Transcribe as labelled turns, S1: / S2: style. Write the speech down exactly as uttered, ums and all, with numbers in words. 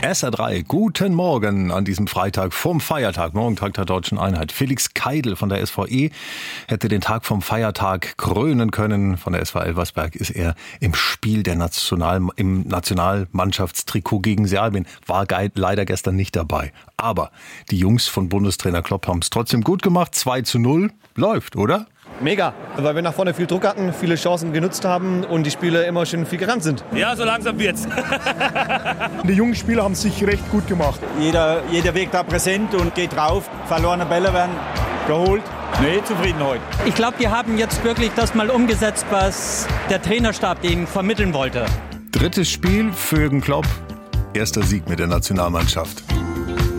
S1: S R drei, guten Morgen an diesem Freitag vom Feiertag, Morgentag der Deutschen Einheit. Felix Keidel von der S V E hätte den Tag vom Feiertag krönen können. Von der S V Elversberg ist er im Spiel der National, im Nationalmannschaftstrikot gegen Serbien. War leider gestern nicht dabei. Aber die Jungs von Bundestrainer Klopp haben es trotzdem gut gemacht. zwei zu null läuft, oder?
S2: Mega, weil wir nach vorne viel Druck hatten, viele Chancen genutzt haben und die Spieler immer schön viel gerannt sind.
S3: Ja, so langsam wird's.
S4: Die jungen Spieler haben es sich recht gut gemacht.
S5: Jeder, jeder wirkt da präsent und geht drauf. Verlorene Bälle werden geholt. Nee, zufrieden heute.
S6: Ich glaube, die haben jetzt wirklich das mal umgesetzt, was der Trainerstab ihnen vermitteln wollte.
S1: Drittes Spiel für Jürgen Klopp, erster Sieg mit der Nationalmannschaft.